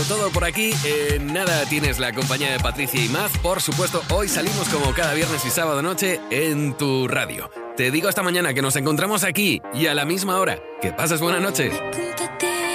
Todo por aquí, nada, tienes la compañía de Patricia y Maz. Por supuesto, hoy salimos como cada viernes y sábado noche en tu radio. Te digo hasta mañana que nos encontramos aquí y a la misma hora. Que pases buena noche.